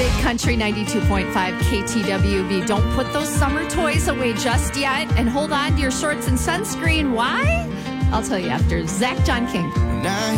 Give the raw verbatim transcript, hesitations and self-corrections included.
Big Country ninety-two point five K T W B. Don't put those summer toys away just yet, and hold on to your shorts and sunscreen. Why? I'll tell you after. Zach John King. Now